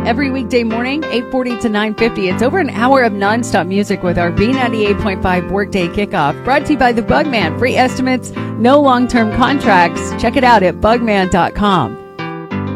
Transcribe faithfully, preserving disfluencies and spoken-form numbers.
Every weekday morning, eight forty to nine fifty. It's over an hour of nonstop music with our B ninety-eight point five Workday Kickoff. Brought to you by the Bugman. Free estimates, no long-term contracts. Check it out at bugman dot com.